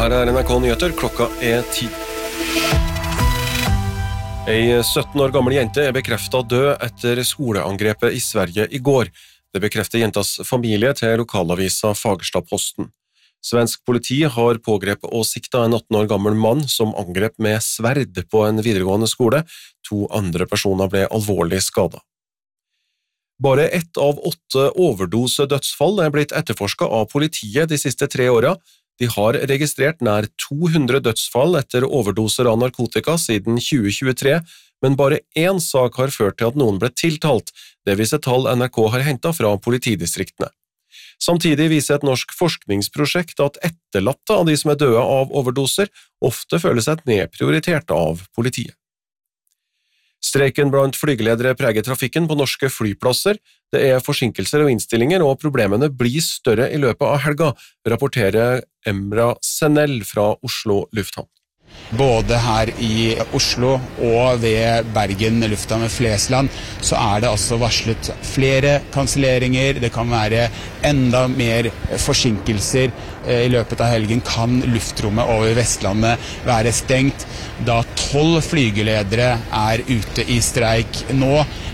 Her NRK Nyheter, klokka 10. Ei 17 år gammel jente bekreftet død etter skoleangrepet i Sverige i går. Det bekrefter jentas familie til lokalavisa Fagersta-Posten. Svensk politi har pågrepet og siktet en 18 år gammel mann som angrep med sverd på en videregående skole. 2 andre personer ble alvorlig skadet. Bare 1 av 8 overdosedødsfall blitt etterforsket av politiet de siste 3 årene. De har registrert nær 200 dødsfall etter overdoser av narkotika siden 2023, men bare 1 sak har ført til at noen ble tiltalt. Det viser tall NRK har hentet fra politidistriktene. Samtidig viser et norsk forskningsprosjekt at etterlatte av de som døde av overdoser ofte føler seg nedprioritert av politiet. Streiken blant flygeledere preger trafikken på norske flyplasser. Det forsinkelser og innstillinger, og problemene blir større i løpet av helga, rapporterer Emra Senell fra Oslo lufthavn. Både her i Oslo og ved Bergen lufthavn ved Flesland så det altså varslet flere kanselleringer. Det kan være enda mer forsinkelser. I løpet av helgen kan luftrommet over Vestlandet være stengt, da 12 flygeledere ute i streik nå.